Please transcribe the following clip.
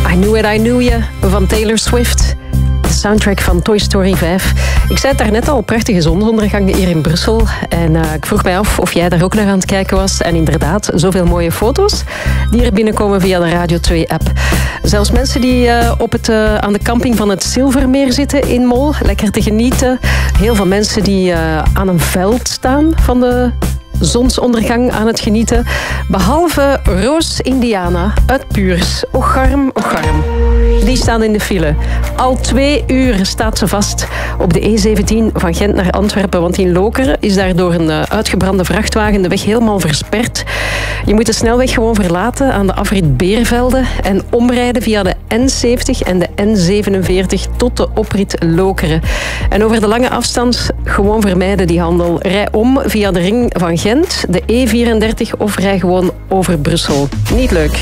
I Knew It, I Knew You van Taylor Swift. De soundtrack van Toy Story 5. Ik zei het daarnet al, prachtige zonsondergang hier in Brussel. En ik vroeg mij af of jij daar ook naar aan het kijken was. En inderdaad, zoveel mooie foto's die er binnenkomen via de Radio 2-app. Zelfs mensen die aan de camping van het Zilvermeer zitten in Mol. Lekker te genieten. Heel veel mensen die aan een veld staan van de zonsondergang aan het genieten. Behalve Roos Indiana uit Puurs. Ocharm, ocharm. Die staan in de file. Al 2 uur staat ze vast op de E17 van Gent naar Antwerpen. Want in Lokeren is daar door een uitgebrande vrachtwagen de weg helemaal versperd. Je moet de snelweg gewoon verlaten aan de afrit Beervelde en omrijden via de N70 en de N47 tot de oprit Lokeren. En over de lange afstand gewoon vermijden die handel. Rij om via de ring van Gent, de E34 of rij gewoon over Brussel. Niet leuk.